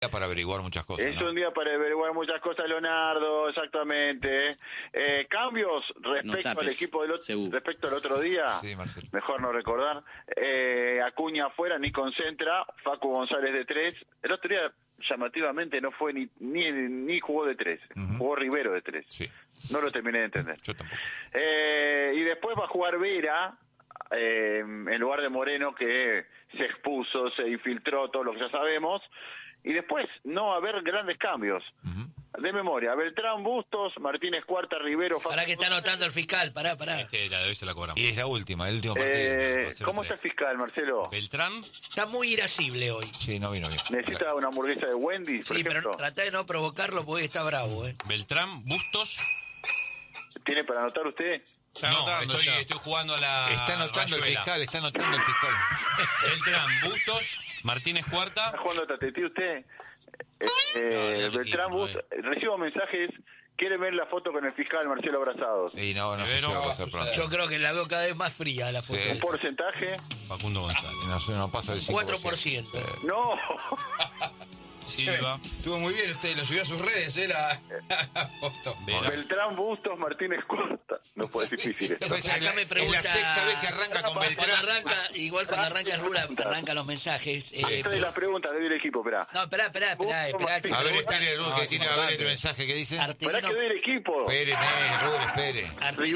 para averiguar muchas cosas. Es ¿no? un día para averiguar muchas cosas, Leonardo, exactamente. Cambios respecto al equipo respecto al otro día. Sí, Marcelo. Mejor no recordar. Acuña afuera, ni concentra. Facu González de 3. El otro día, llamativamente, no fue ni jugó de 3. Jugó Rivero de 3. Sí. No lo terminé de entender. Yo tampoco. Y después va a jugar Vera, en lugar de Moreno, que se expuso, se infiltró, todo lo que ya sabemos. Y después no va a haber grandes cambios. De memoria, Beltrán, Bustos, Martínez Cuarta, Rivero... Pará que está anotando el fiscal, pará. La de hoy se la cobramos. Y es la última, el último partido. ¿Cómo está el fiscal, Marcelo? Beltrán. Está muy irascible hoy. Sí, no vino bien. ¿Necesita una hamburguesa de Wendy's, por Sí, ejemplo? pero tratá de no provocarlo porque está bravo, Beltrán, Bustos. ¿Tiene para anotar usted? Estoy jugando a la... Está anotando el fiscal, Beltrán, Bustos, Martínez Cuarta. ¿Está jugando a Tatetí usted? Beltrán, Bustos... Recibo mensajes... ¿Quiere ver la foto con el fiscal Marcelo Abrazados? Y no sé si va a pasar pronto. Yo creo que la veo cada vez más fría la foto. ¿Un porcentaje? Facundo González. No pasa del 5%. 4%. ¡No! Silva. Estuvo muy bien usted, lo subió a sus redes, la foto. Beltrán, Bustos, Martínez Cuarta. No puede ser difícil esto. Acá me pregunta... Es la sexta vez que arranca con Beltrán. Cuando arranca el Rula, arranca los mensajes. Esta es la pregunta del equipo, esperá. No, esperá. A ver, espere, Rul, que tiene que ver el mensaje que dice. Esperá que doy el equipo. Espere, Rul, espere.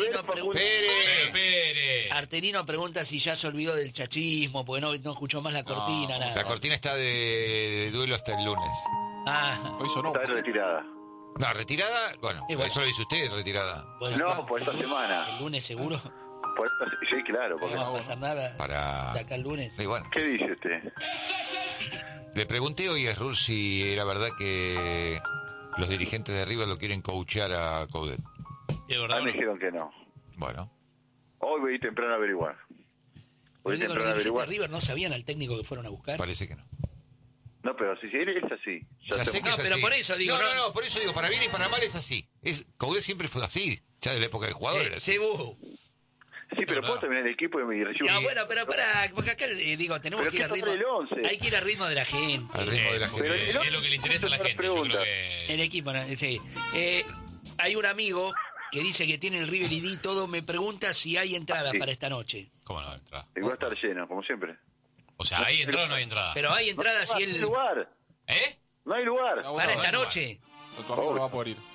Arterino pregunta si ya se olvidó del chachismo, porque no escuchó más la cortina, nada. La cortina está de duelo hasta el lunes. Hoy sonó. Está retirada. No, retirada, bueno, eso lo dice usted, retirada. No, por esta semana. ¿El lunes seguro? Sí, claro. No va a pasar nada de acá el lunes. Y bueno, ¿Qué dice usted? le pregunté hoy a Rul si era verdad que los dirigentes de River lo quieren coachear a Coudet. Y es verdad. Me dijeron que no. Bueno. Hoy voy temprano a averiguar. Los dirigentes de River no sabían al técnico que fueron a buscar. Parece que no. No, pero si él es así. Ya sé que es pero así. por eso digo... No, por eso digo, para bien y para mal es así. Coudet siempre fue así, ya de la época de jugador era así. Sí, pero puedo terminar el equipo y recibo... No, bueno, pero pará, porque acá tenemos que ir al ritmo... Hay que ir al ritmo de la gente. Al ritmo de la gente. Es lo que le interesa a la gente, yo creo que... El equipo, sí. Hay un amigo que dice que tiene el River ID, todo me pregunta si hay entradas para esta noche. ¿Cómo no hay entrada? Y va a estar lleno, como siempre. O sea, ¿hay entrada o no hay entrada? Pero hay entradas si él... No hay lugar. No hay lugar. Para esta noche. Tu amigo no va a poder ir.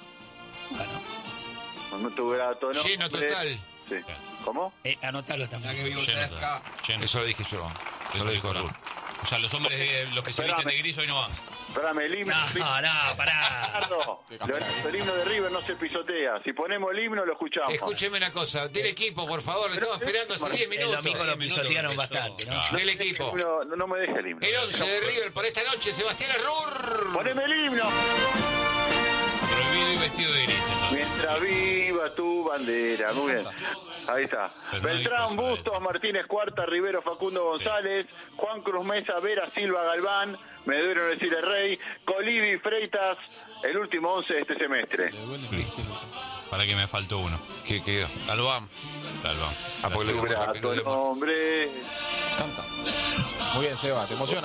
Bueno. No tuve grato, ¿no? Lleno total. Sí. ¿Cómo? Anotalo también. Lleno. Eso lo dije yo. No lo dijo Rul. O sea, los hombres, los que se visten de gris hoy no van. Espérame, el himno... pará. Leonardo, el himno de River no se pisotea. Si ponemos el himno, lo escuchamos. Escúcheme una cosa, del equipo, por favor, lo estamos esperando hace 10 minutos. El domingo lo pisotearon bastante, ¿no? Del equipo. No me deja el himno. El 11 de River para esta noche, Sebastián Arrur. ¡Poneme el himno! Prohibido y vestido de gris, entonces. Mientras viva tu bandera. Muy bien. Ahí está. Pero Beltrán, no Bustos, Martínez Cuarta, Rivero, Facundo González, Juan Cruz Mesa, Vera, Silva, Galván, Medero, decir el Rey, Colibi, Freitas, el último 11 de este semestre. Para que me faltó uno. ¿Qué quedó? Galván. Porque le Grato nombre. Canta. Muy bien, Seba, ¿te emociona?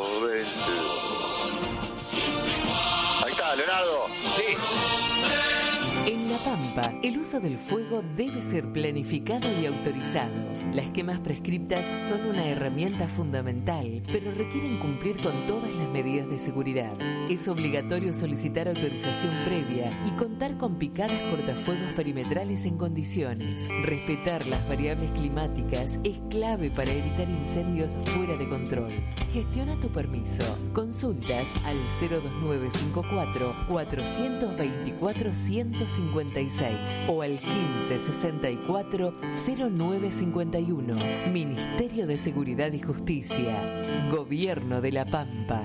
Ahí está, Leonardo. Sí. En La Pampa, el uso del fuego debe ser planificado y autorizado. Las quemas prescriptas son una herramienta fundamental, pero requieren cumplir con todas las medidas de seguridad. Es obligatorio solicitar autorización previa y contar con picadas cortafuegos perimetrales en condiciones. Respetar las variables climáticas es clave para evitar incendios fuera de control. Gestiona tu permiso. Consultas al 02954 424 156 o al 1564 0951. Ministerio de Seguridad y Justicia. Gobierno de La Pampa.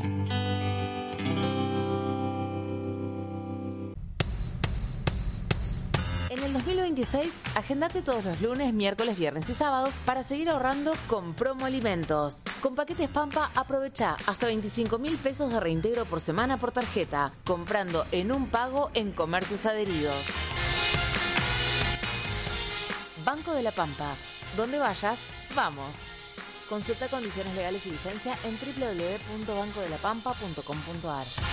En el 2026, agendate todos los lunes, miércoles, viernes y sábados para seguir ahorrando con Promo Alimentos. Con paquetes Pampa, aprovecha hasta 25.000 pesos de reintegro por semana por tarjeta, comprando en un pago en comercios adheridos. Banco de la Pampa. Donde vayas, vamos. Consulta condiciones legales y vigencia en www.bancodelapampa.com.ar.